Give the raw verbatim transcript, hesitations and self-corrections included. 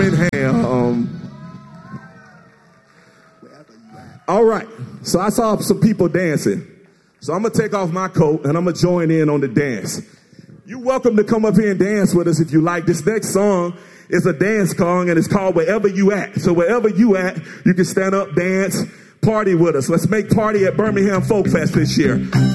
Birmingham. Um, all right. So I saw some people dancing. So I'm going to take off my coat and I'm going to join in on the dance. You're welcome to come up here and dance with us if you like. This next song is a dance song and it's called Wherever You At. So wherever you at, you can stand up, dance, party with us. Let's make party at Birmingham Folk Fest this year.